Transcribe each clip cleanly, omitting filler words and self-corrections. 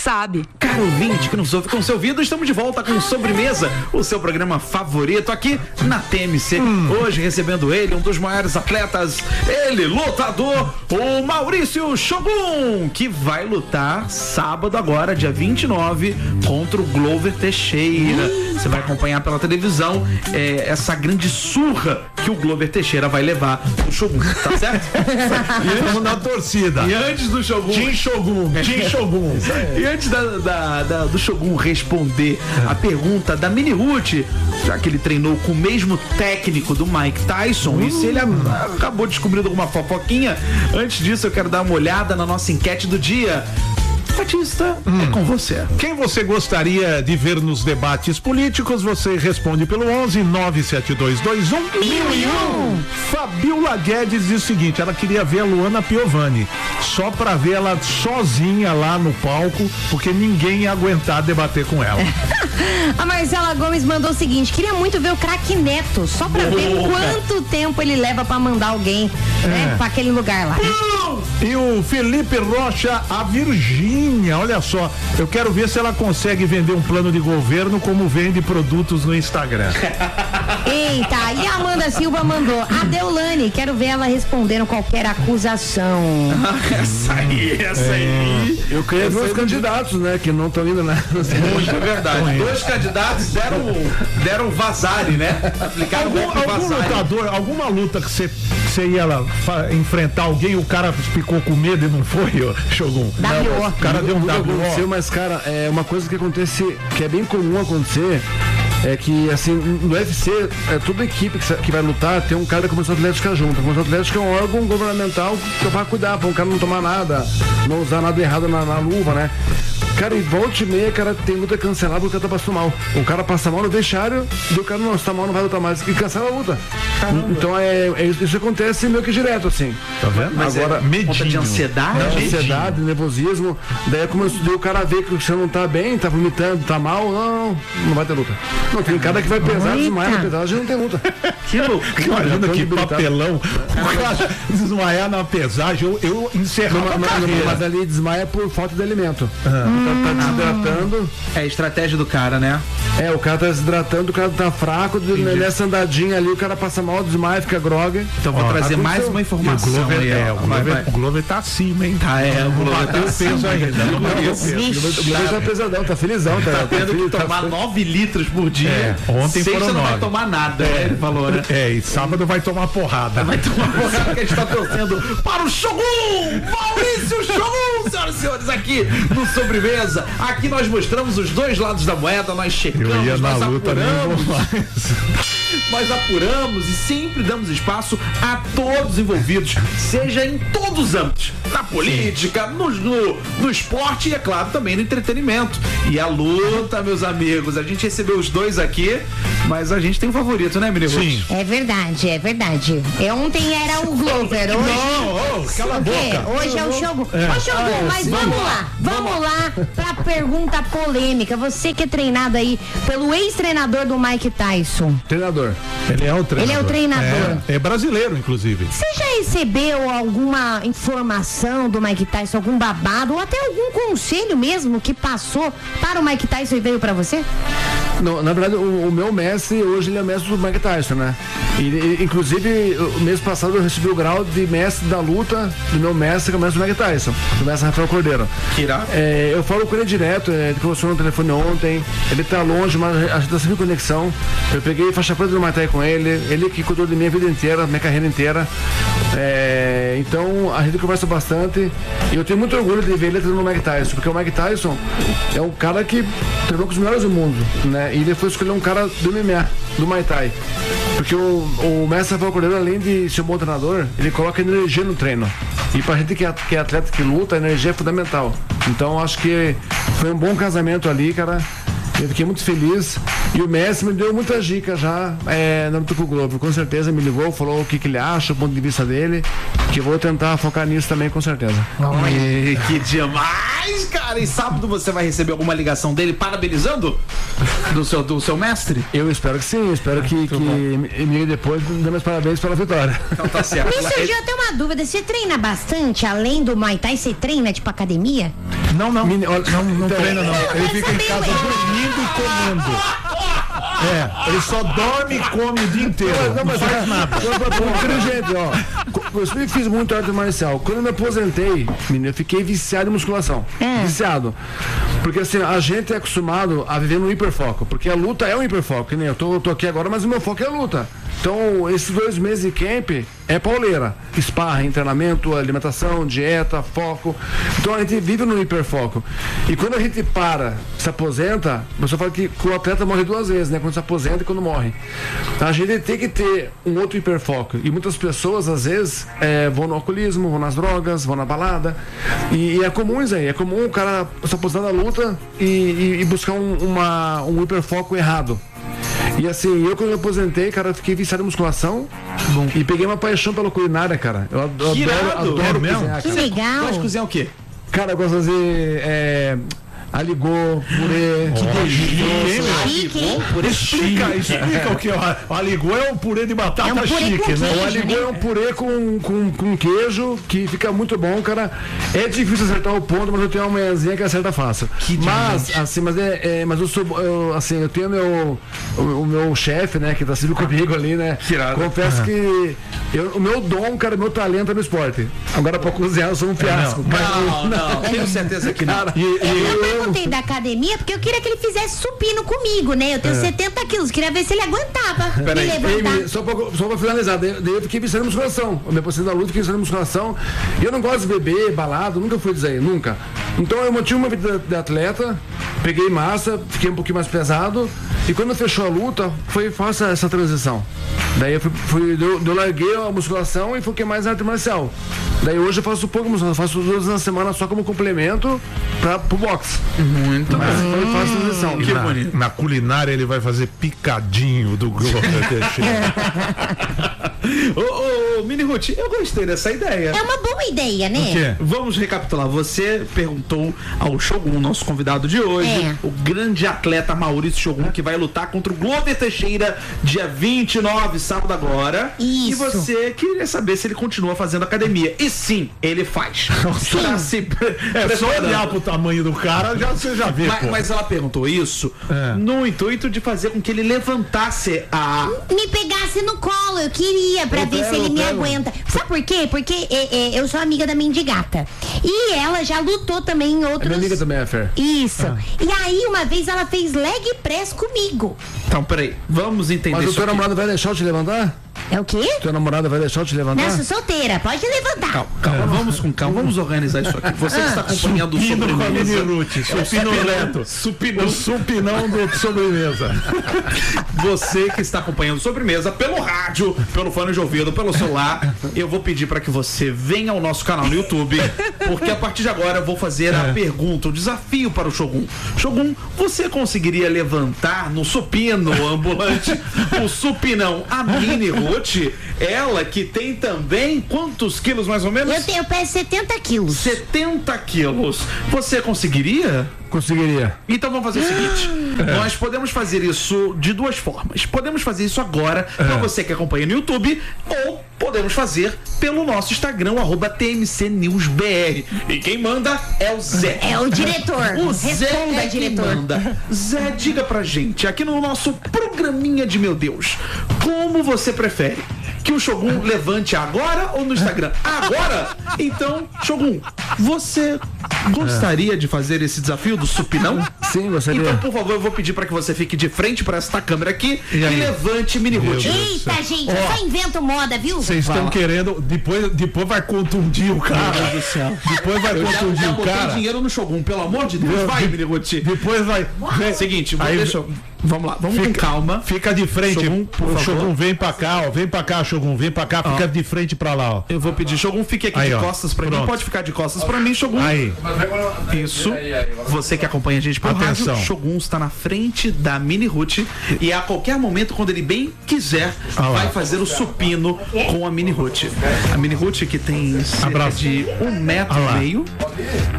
sabe. Caro ouvinte que nos ouve com seu ouvido, estamos de volta com Sobremesa, o seu programa favorito aqui na TMC. Hoje recebendo ele, um dos maiores atletas, ele, lutador, o Maurício Shogun, que vai lutar sábado agora, dia 29, contra o Glover Teixeira. Você vai acompanhar pela televisão essa grande surra que o Glover Teixeira vai levar o Shogun, tá certo? E vamos na torcida. E antes do Shogun... Team Shogun. E antes do Shogun responder a pergunta da Mini Ruth, já que ele treinou com o mesmo técnico do Mike Tyson, e se ele acabou descobrindo alguma fofoquinha, antes disso eu quero dar uma olhada na nossa enquete do dia. Batista, é com você. Quem você gostaria de ver nos debates políticos? Você responde pelo 11-97221-1001. Fabiola Guedes diz o seguinte: ela queria ver a Luana Piovani, só pra ver ela sozinha lá no palco, porque ninguém ia aguentar debater com ela. A Marcela Gomes mandou o seguinte: queria muito ver o craque Neto, só pra ver quanto tempo ele leva pra mandar alguém pra aquele lugar lá. E o Felipe Rocha, a Virgínia, olha só, eu quero ver se ela consegue vender um plano de governo como vende produtos no Instagram. Eita, e a Amanda Silva mandou: a Deolane, quero ver ela respondendo qualquer acusação. Essa aí. Eu queria ver os candidatos, né, que não estão indo, né? Muito é verdade. Dois candidatos deram vazare, né? Aplicaram algum lutador, alguma luta que você ia lá enfrentar alguém, o cara ficou com medo e não foi, Shogun? W.O. O cara deu um W.O. Mas, cara, é uma coisa que acontece, que é bem comum acontecer, é que, assim, no UFC, toda equipe que vai lutar tem um cara da Comissão Atlética junto. A Comissão Atlética é um órgão governamental que vai cuidar, para o cara não tomar nada, não usar nada errado na luva, né? Cara, e volta e meia, cara, tem luta cancelada porque o cara tá passando mal. O cara passa mal no vestiário e o cara não está mal, não vai lutar mais. E cancela a luta. Caramba. Então isso acontece meio que direto, assim. Tá vendo? Mas agora, medinho. De ansiedade? Ansiedade, nervosismo. Daí como o cara vê que você não tá bem, tá vomitando, tá mal, não vai ter luta. Não, tem cara que vai pesar, desmaiar na pesagem, não tem luta. Que loucura. Imagina que papelão. O cara desmaiar na pesagem, eu encerrava a carreira. Mas ali desmaia por falta de alimento. Tá desidratando. É a estratégia do cara, né? O cara tá desidratando, o cara tá fraco, nessa andadinha ali, o cara passa mal, desmaia, fica grogue. Então vou trazer mais uma informação. O Glover tá acima, hein? O Glover tá peso ainda. O Glover tá pesadão, tá felizão. Tá tendo que tomar 9 litros por dia. Ontem foram 9. Não vai tomar nada, ele falou, né? E sábado vai tomar porrada. Vai tomar porrada que a gente tá torcendo para o Shogun! Maurício Shogun, senhoras e senhores, aqui no Sobremesa. Aqui nós mostramos os dois lados da moeda, nós checamos, nós apuramos. Nós apuramos e sempre damos espaço a todos os envolvidos, seja em todos os âmbitos, na política, no esporte e, é claro, também no entretenimento. E a luta, meus amigos, a gente recebeu os dois aqui, mas a gente tem um favorito, né, menino? Sim. É verdade. Ontem era o Glover, hoje... Não, cala a boca. Hoje é o Shogun. Ô, Shogun, mas vamos lá pra pergunta polêmica. Você que é treinado aí pelo ex-treinador do Mike Tyson. Treinador. Ele é o treinador. Ele é o treinador. É brasileiro, inclusive. Você já recebeu alguma informação do Mike Tyson, algum babado, ou até algum conselho mesmo que passou para o Mike Tyson e veio para você? Não, na verdade, o meu mestre, hoje ele é mestre do Mike Tyson, né? E, inclusive, o mês passado eu recebi o grau de mestre da luta do meu mestre, que é o mestre do Mike Tyson, do mestre Rafael Cordeiro. Que irá? Eu falo com ele direto, ele conversou no telefone ontem, ele tá longe, mas a gente tá sempre em conexão. Eu peguei faixa preta do Muay Thai com ele que cuidou de minha vida inteira, minha carreira inteira. Então a gente conversa bastante e eu tenho muito orgulho de ver ele treinando no Mike Tyson, porque o Mike Tyson é um cara que treinou com os melhores do mundo, né? E ele foi escolher um cara do MMA, do Muay Thai. Porque o mestre Rafael Cordeiro, além de ser um bom treinador, ele coloca energia no treino. E pra gente que é atleta, que luta, a energia é fundamental. Então acho que foi um bom casamento ali, cara. Eu fiquei muito feliz. E o mestre me deu muitas dicas já na luta com o Globo. Com certeza me ligou, falou o que ele acha, o ponto de vista dele. Que eu vou tentar focar nisso também, com certeza. Que demais, cara! E sábado você vai receber alguma ligação dele parabenizando do seu mestre? Eu espero que sim, espero que me ligue depois dê meus parabéns pela vitória. Então tá certo. Me surgiu até uma dúvida, você treina bastante, além do Muay Thai, você treina tipo academia? Não treina não. Ele fica em casa dormindo e comendo. Ele só dorme e come o dia inteiro. Não faz nada. Inteligente, ó. Eu sempre fiz muito arte marcial. Quando eu me aposentei, menino, eu fiquei viciado em musculação. Viciado. Porque assim, a gente é acostumado a viver no hiperfoco. Porque a luta é um hiperfoco. Que nem eu tô aqui agora, mas o meu foco é a luta. Então, esses 2 meses de camp é pauleira. Sparring, treinamento, alimentação, dieta, foco. Então a gente vive no hiperfoco. E quando a gente se aposenta, você fala que o atleta morre 2 vezes, né? Quando se aposenta e quando morre. A gente tem que ter um outro hiperfoco. E muitas pessoas, às vezes, vão no alcoolismo, vão nas drogas, vão na balada. E é comum isso aí. É comum o cara se aposentar da luta e buscar um hiperfoco errado. E assim, eu quando me aposentei, cara, fiquei viciado em musculação. E peguei uma paixão pela culinária, cara. Eu adoro cozinhar, que legal. Gosta de cozinhar o quê? Cara, eu gosto de fazer aligô, purê. Explica o que o aligô é um purê de batata chique, né? O aligô é um purê com queijo que fica muito bom, cara. É difícil acertar o ponto, mas eu tenho uma manhãzinha que acerta fácil. Mas eu tenho o meu chefe, né, que tá sempre comigo ali, né? Confesso que o meu dom, cara, meu talento é no esporte. Agora pra cozinhar eu sou um fiasco. Não, tenho certeza que não. Eu perguntei da academia porque eu queria que ele fizesse supino comigo, né? Eu tenho 70 quilos, queria ver se ele aguentava. Só pra finalizar, daí eu fiquei viciado em musculação. Eu me aposentei da luta, fiquei viciado em musculação. E eu não gosto de beber, balado, nunca fui dizer, nunca. Então eu mantive uma vida de atleta, peguei massa, fiquei um pouquinho mais pesado. E quando fechou a luta, foi fácil essa transição. Daí eu larguei a musculação e foquei mais na arte marcial. Daí hoje eu faço pouco musculação, faço 2 vezes na semana só como complemento pro boxe. Muito mas foi fácil a transição. Que bonito. Na culinária ele vai fazer picadinho do Glover Teixeira. Ô, Mini Ruth, eu gostei dessa ideia. É uma boa ideia, né? Vamos recapitular. Você perguntou ao Shogun, nosso convidado de hoje, o grande atleta Maurício Shogun, que vai lutar contra o Glover Teixeira dia 29, sábado agora. Isso. E você queria saber se ele continua fazendo academia. E sim, ele faz. É só olhar pro tamanho do cara, você já vê. Mas ela perguntou isso no intuito de fazer com que ele levantasse me pegasse no colo, eu queria, pra ver se ele me aguenta. Sabe por quê? Porque eu sou amiga da Mendigata. E ela já lutou também em outros... Minha amiga também é Fer. Isso. E aí, uma vez, ela fez leg press comigo. Então, peraí, vamos entender isso. Mas o teu namorado vai deixar eu te levantar? É o quê? Tua namorada vai deixar eu te levantar? Não, sou solteira, pode levantar. Calma, vamos com calma, vamos organizar isso aqui. Você que está acompanhando o sobremesa. O supinão do sobremesa. Você que está acompanhando sobremesa pelo rádio, pelo fone de ouvido, pelo celular, eu vou pedir para que você venha ao nosso canal no YouTube, porque a partir de agora eu vou fazer a pergunta, o desafio para o Shogun. Shogun, você conseguiria levantar no supino ambulante o supinão a Mini Ruth? Ela que tem também quantos quilos mais ou menos? Eu peso 70 quilos. 70 quilos. Você conseguiria? Conseguiria. Então vamos fazer o seguinte. Nós podemos fazer isso de 2 formas. Podemos fazer isso agora para você que acompanha no YouTube, ou podemos fazer pelo nosso Instagram, @TMCNewsBR. E quem manda é o Zé. É o diretor. O Zé é quem manda. Zé, diga pra gente, aqui no nosso programinha de meu Deus, como você prefere? Que o Shogun levante agora ou no Instagram? Agora? Então, Shogun, você gostaria de fazer esse desafio do supinão? Sim, gostaria. Então, por favor, eu vou pedir para que você fique de frente para esta câmera aqui e levante Mini Ruth. Eita, gente, eu só invento moda, viu? Vocês estão querendo, depois vai contundir o cara. Meu Deus do céu. Depois vai contundir o cara. Dinheiro no Shogun, pelo amor de Deus. Vai, Mini Ruth. Depois vai. Seguinte, vamos lá, vamos com calma. Fica de frente, Shogun, por favor. Shogun, vem pra cá, ó. Vem pra cá, Shogun, vem pra cá, fica de frente pra lá, ó. Eu vou pedir, Shogun, fique aqui de costas pra mim. Pode ficar de costas pra mim, Shogun. Aí. Isso. Você que acompanha a gente pelo rádio, Shogun está na frente da Mini Ruth e a qualquer momento, quando ele bem quiser, vai fazer o supino com a Mini Ruth. A Mini Ruth, que tem cerca de 1,5 metro,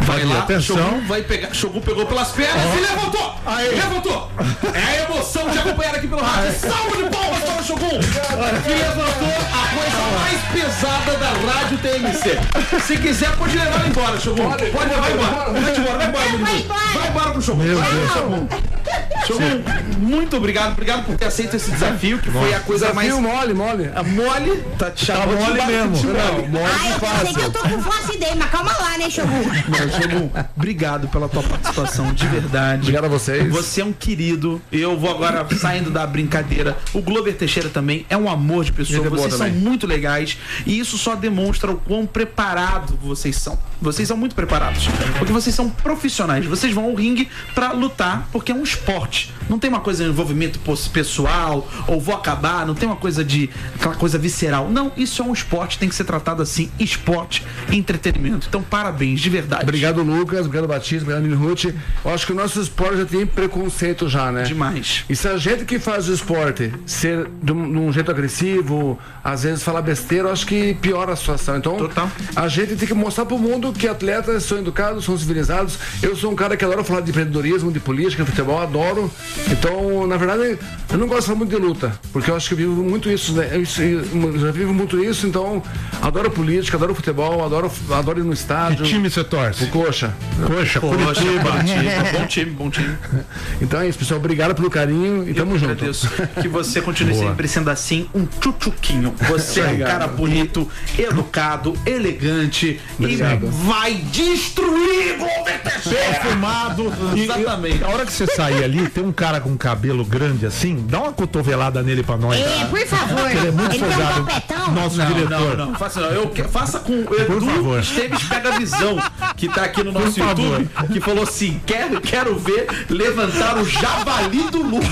Vai lá, atenção. Shogun pegou pelas pernas e levantou! Levantou! É a emoção de acompanhar aqui pelo rádio. Salve de palmas para o Shogun! Que levantou a coisa mais pesada da rádio TMC. Se quiser, pode levar ele embora, Shogun. Pode levar embora. Vai embora, menino. Vai embora pro Shogun. Shogun, muito obrigado por ter aceito esse desafio, que foi a coisa mais... Mole. A mole, tá te chamando mole de mesmo. Eu pensei que eu tô com flacidez, mas calma lá, né, Shogun? Shogun, obrigado pela tua participação, de verdade. Obrigado a vocês. Você é um querido. Eu vou agora saindo da brincadeira. O Glover Teixeira também é um amor de pessoa. Vocês são muito legais e isso só demonstra o quão preparados vocês são. Vocês são muito preparados, porque vocês são profissionais. Vocês vão ao ringue pra lutar, porque é um esporte. Não tem uma coisa de envolvimento pessoal, ou vou acabar, não tem uma coisa de aquela coisa visceral. Não, isso é um esporte, tem que ser tratado assim, esporte, entretenimento. Então, parabéns, de verdade. Obrigado, Lucas, obrigado, Batista, obrigado, Nilhut. Eu acho que o nosso esporte já tem preconceito já, né? Demais. E se a gente que faz o esporte ser de um jeito agressivo, às vezes falar besteira, eu acho que piora a situação. Então, a gente tem que mostrar pro mundo que atletas são educados, são civilizados. Eu sou um cara que adora falar de empreendedorismo, de política, de futebol, adoro. Então, na verdade, eu não gosto de falar muito de luta, porque eu acho que eu vivo muito isso, né? Eu já vivo muito isso, então adoro política, adoro futebol, adoro ir no estádio. Que time você torce? O Coxa. Curitiba. Bom time. Então é isso, pessoal. Obrigado pelo carinho e tamo junto. Agradeço que você continue sempre sendo assim, um tchutchuquinho. Você é um cara bonito, educado, elegante. Obrigado. E vai destruir Perfumado. Exatamente. A hora que você sair ali, tem um cara com cabelo grande assim, dá uma cotovelada nele pra nós. Por favor. Ele é muito Ele folgado. tem um topetão. Nosso diretor. Não, faça com o Edu Esteves Pega Visão, que tá aqui no nosso YouTube, que falou assim: quero ver levantar o javali do Lucas.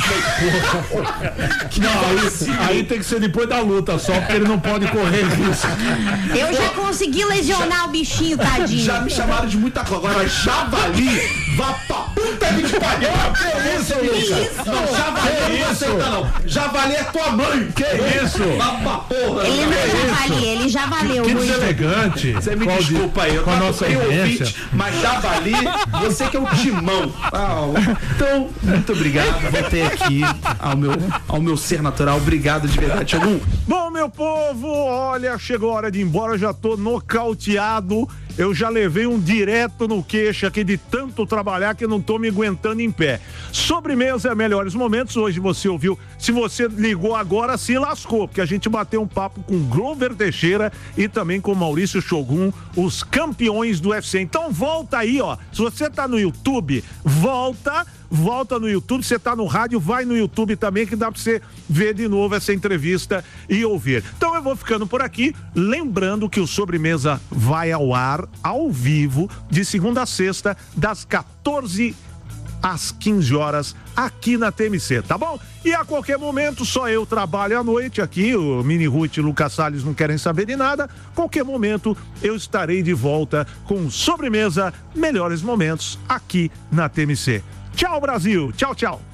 Aí tem que ser depois da luta só, porque ele não pode correr isso. Eu já consegui lesionar o bichinho, tadinho. Já me chamaram de muita coisa. Agora, javali, vá pra puta que te pariu. Que isso, Lucas? Não, javali não aceita, não. Javali é tua mãe. Que isso? Vá pra porra. Ele não é javali, ele já valeu Que muito. deselegante. Você me desculpa aí, eu com a tava nossa bem audiência. ouvinte, mas javali, você que é o timão. Então, muito obrigado. Voltei aqui ao meu ser natural. Obrigado de verdade, Shogun. Bom, meu povo, olha, chegou a hora de ir embora, eu já tô nocauteado. Eu já levei um direto no queixo aqui de tanto trabalhar que eu não tô me aguentando em pé. Sobremesa é melhores momentos. Hoje você ouviu. Se você ligou agora, se lascou, porque a gente bateu um papo com Glover Teixeira e também com Maurício Shogun, os campeões do UFC. Então volta aí, ó. Se você tá no YouTube, volta no YouTube. Você tá no rádio, vai no YouTube também, que dá pra você ver de novo essa entrevista e ouvir. Então eu vou ficando por aqui, lembrando que o Sobremesa vai ao ar, ao vivo, de segunda a sexta, das 14 às 15 horas, aqui na TMC, tá bom? E a qualquer momento, só eu trabalho à noite aqui, o Mini Ruth e o Lucas Salles não querem saber de nada. Qualquer momento, eu estarei de volta com Sobremesa, melhores momentos, aqui na TMC. Tchau, Brasil. Tchau, tchau.